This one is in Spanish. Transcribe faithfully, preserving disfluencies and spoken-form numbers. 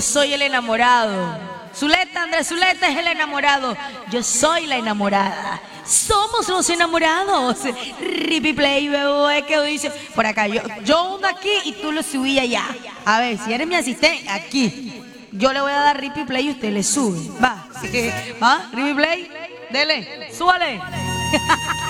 soy el enamorado. Zuleta, Andrés Zuleta es el enamorado. Yo soy la enamorada. Somos los enamorados. Rippy Play, bebé, que dice. Por acá, yo, yo uno aquí y tú lo subí allá. A ver, si eres mi asistente, aquí. Yo le voy a dar Rippy Play y usted le sube. Va, ¿va? Rippy Play, dele, súbale.